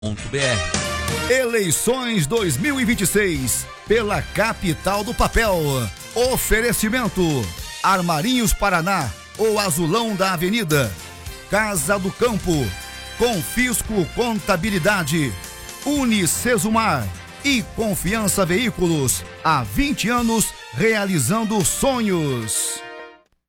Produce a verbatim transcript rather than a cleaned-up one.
Eleições dois mil e vinte e seis pela capital do papel. Oferecimento: Armarinhos Paraná, o azulão da avenida. Casa do Campo, Confisco Contabilidade, Unicesumar e Confiança Veículos. Há vinte anos realizando sonhos.